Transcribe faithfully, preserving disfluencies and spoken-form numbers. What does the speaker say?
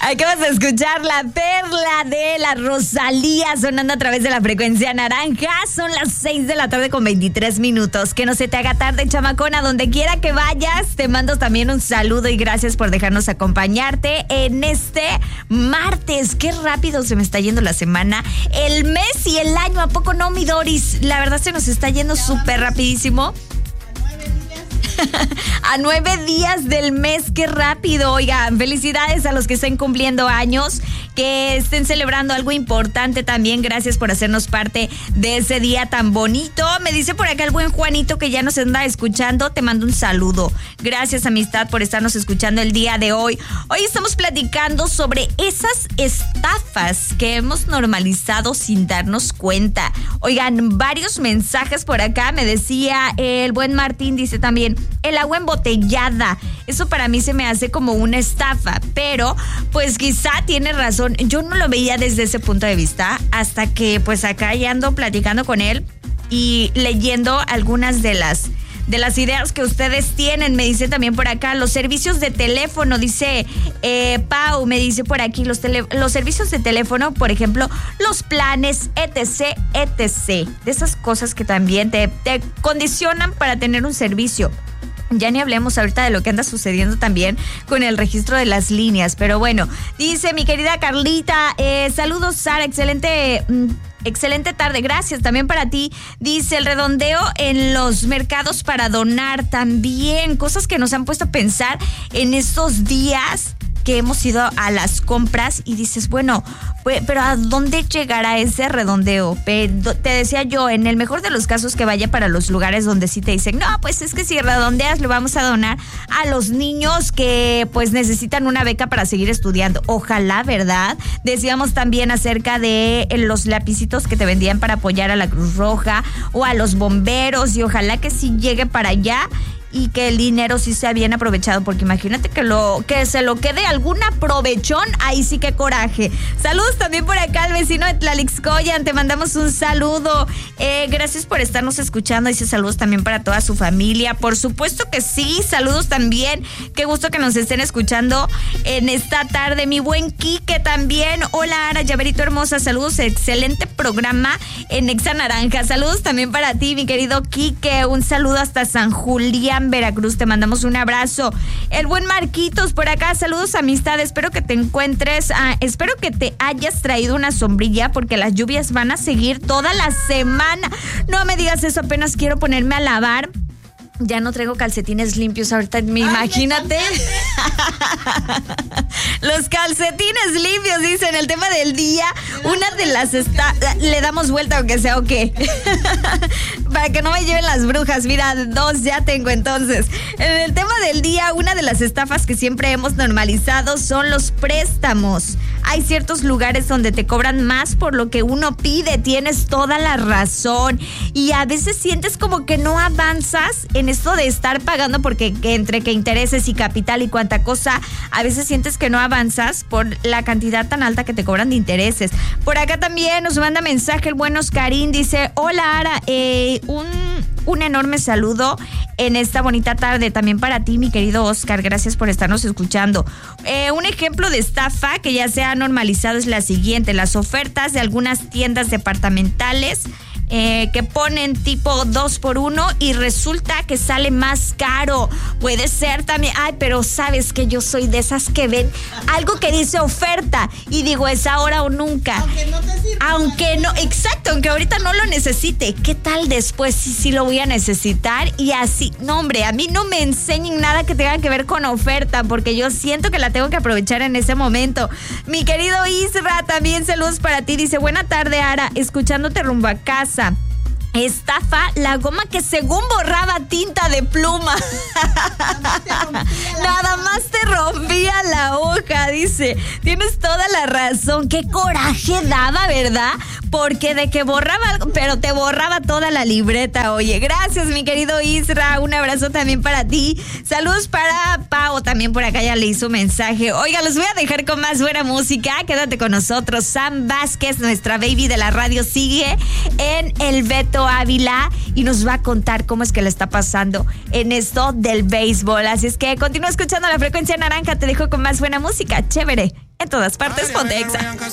Acabas de escuchar la perla de la Rosalía sonando a través de la frecuencia naranja. Son las seis de la tarde con veintitrés minutos. Que no se te haga tarde, chamacona. Donde quiera que vayas, te mando también un saludo y gracias por dejarnos acompañarte en este martes. Qué rápido se me está yendo la semana, el mes y el año. ¿A poco no, mi Doris? La verdad se nos está yendo súper rapidísimo. A nueve días del mes, qué rápido. Oigan, felicidades a los que estén cumpliendo años, que estén celebrando algo importante también. Gracias por hacernos parte de ese día tan bonito. Me dice por acá el buen Juanito que ya nos anda escuchando. Te mando un saludo. Gracias, amistad, por estarnos escuchando el día de hoy. Hoy estamos platicando sobre esas estafas que hemos normalizado sin darnos cuenta. Oigan, varios mensajes por acá. Me decía el buen Martín, dice también, el agua embotellada. Eso para mí se me hace como una estafa, pero pues quizá tiene razón. Yo no lo veía desde ese punto de vista hasta que pues acá ya ando platicando con él y leyendo algunas de las de las ideas que ustedes tienen. Me dice también por acá los servicios de teléfono, dice eh, Pau, me dice por aquí los, tele, los servicios de teléfono, por ejemplo, los planes, etc, etc. De esas cosas que también te, te condicionan para tener un servicio. Ya ni hablemos ahorita de lo que anda sucediendo también con el registro de las líneas. Pero bueno, dice mi querida Carlita, eh, saludos Sara, excelente, mm, excelente tarde, gracias también para ti. Dice el redondeo en los mercados para donar también, cosas que nos han puesto a pensar en estos días que hemos ido a las compras y dices, bueno, pues, pero ¿a dónde llegará ese redondeo? Te decía yo, en el mejor de los casos que vaya para los lugares donde sí te dicen, no, pues es que si redondeas lo vamos a donar a los niños que pues necesitan una beca para seguir estudiando. Ojalá, ¿verdad? Decíamos también acerca de los lapicitos que te vendían para apoyar a la Cruz Roja o a los bomberos y ojalá que sí llegue para allá y que el dinero sí sea bien aprovechado, porque imagínate que lo que se lo quede algún aprovechón, ahí sí que coraje. Saludos también por acá al vecino de Tlalixcoyan, te mandamos un saludo. Eh, gracias por estarnos escuchando, dice saludos también para toda su familia. Por supuesto que sí, saludos también. Qué gusto que nos estén escuchando en esta tarde. Mi buen Quique también. Hola, Ara, llaverito hermosa, saludos, excelente programa en Exa Naranja. Saludos también para ti, mi querido Quique. Un saludo hasta San Julián, Veracruz, te mandamos un abrazo. El buen Marquitos por acá, saludos amistad, espero que te encuentres, ah, espero que te hayas traído una sombrilla porque las lluvias van a seguir toda la semana. No me digas eso, apenas quiero ponerme a lavar. Ya no traigo calcetines limpios ahorita, me imagínate. Los calcetines limpios, dicen, el tema del día. Una de las está... Le damos vuelta aunque sea o qué. Para que no me lleven las brujas. Mira, dos ya tengo entonces. En el tema del día, una de las estafas que siempre hemos normalizado son los préstamos. Hay ciertos lugares donde te cobran más por lo que uno pide. Tienes toda la razón. Y a veces sientes como que no avanzas en esto de estar pagando porque que entre que intereses y capital y cuánta cosa, a veces sientes que no avanzas por la cantidad tan alta que te cobran de intereses. Por acá también nos manda mensaje el buen Oscarín, dice, hola Ara, eh, un, un enorme saludo en esta bonita tarde también para ti, mi querido Oscar, gracias por estarnos escuchando. Eh, un ejemplo de estafa que ya se ha normalizado es la siguiente, las ofertas de algunas tiendas departamentales Eh, que ponen tipo dos por uno y resulta que sale más caro. Puede ser también, ay, pero sabes que yo soy de esas que ven algo que dice oferta y digo, es ahora o nunca. Aunque no te sirva. Aunque no, exacto, aunque ahorita no lo necesite. ¿Qué tal después? Sí, sí lo voy a necesitar y así. No, hombre, a mí no me enseñen nada que tenga que ver con oferta porque yo siento que la tengo que aprovechar en ese momento. Mi querido Isra, también saludos para ti. Dice, buena tarde, Ara, escuchándote rumbo a casa. Estafa, la goma que según borraba tinta de pluma. Nada más te rompía la hoja, dice. Tienes toda la razón. Qué coraje daba, ¿verdad? Porque de que borraba algo, pero te borraba toda la libreta. Oye, gracias, mi querido Isra. Un abrazo también para ti. Saludos para Pau, también por acá ya le hizo mensaje. Oiga, los voy a dejar con más buena música. Quédate con nosotros. Sam Vázquez, nuestra baby de la radio, sigue en el Beto Ávila y nos va a contar cómo es que le está pasando en esto del béisbol. Así es que continúa escuchando la frecuencia naranja. Te dejo con más buena música. Chévere. En todas partes, Ponte Exa.